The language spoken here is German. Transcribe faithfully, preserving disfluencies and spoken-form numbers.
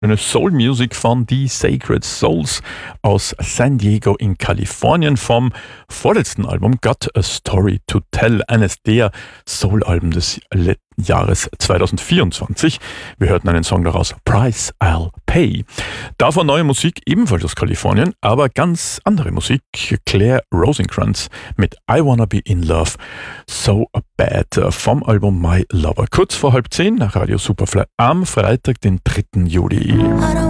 Eine Soul Music von The Sacred Souls aus San Diego in Kalifornien vom vorletzten Album Got a Story to Tell, eines der Soul-Alben des Le- Jahres zwanzig vierundzwanzig. Wir hörten einen Song daraus, Price I'll Pay. Davon neue Musik, ebenfalls aus Kalifornien, aber ganz andere Musik. Claire Rosencrantz mit I Wanna Be in Love So Bad vom Album My Lover. Kurz vor halb zehn nach Radio Superfly am Freitag, den dritten Juli. I don't